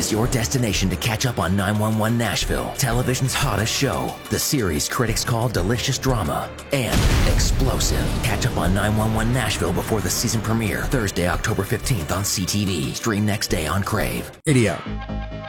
is your destination to catch up on 911 Nashville, television's hottest show. The series critics call delicious drama and explosive. Catch up on 911 Nashville before the season premiere, Thursday, October 15th on CTV. Stream next day on Crave. Idiot.